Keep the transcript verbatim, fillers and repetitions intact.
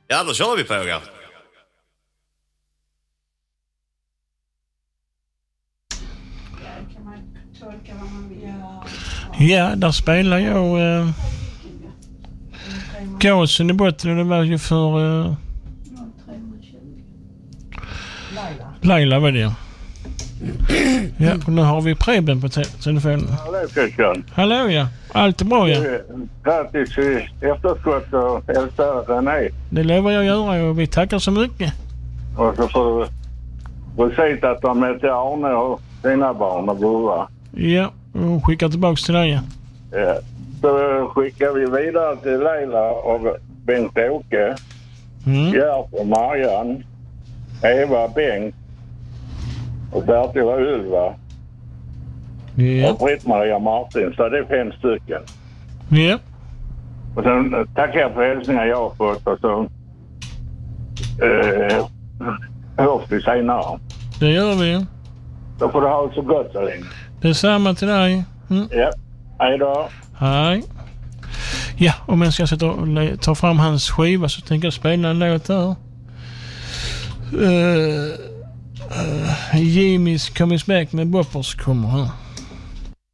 Ja, då kör vi på ja. Ja, där spelar jag äh, gasen i botten och det var ju för äh, Laila var det. Ja, och nu har vi Preben på te- telefonen. Hallå Christian. Hallå ja, allt är bra ja. Grattis i efterskott och hälsa René. Det lovar jag göra och vi tackar så mycket. Och så får du precis att de är till Arne och dina barn och bror. Ja, och skickar tillbaks till dig. Ja. Så skickar vi vidare till Leila och Bengt-Åke, Mm. Gert och Marianne, Eva, Bengt och Bertil och Ylva Ja. och Britt-Maria Martin. Så det är fem stycken. Ja. Och sen tackar jag för hälsningar jag har fått och så eh, hörs vi senare. Det gör vi. Då får du ha det så gott så länge. Detsamma till dig. Mm. Ja, hej då. Hej. Ja, om jag ska sätta och le- ta fram hans skiva så tänker jag spela en låt där. Uh, uh, Jimmy's Comes Back med Boppers kommer här.